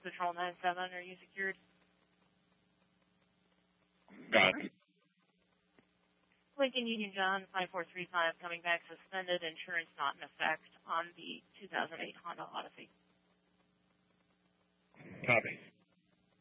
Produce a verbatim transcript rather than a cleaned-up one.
Patrol nine seven, are you secured? Got it. Lincoln Union John, five four three five, coming back suspended, insurance not in effect on the two thousand eight Honda Odyssey. Copy.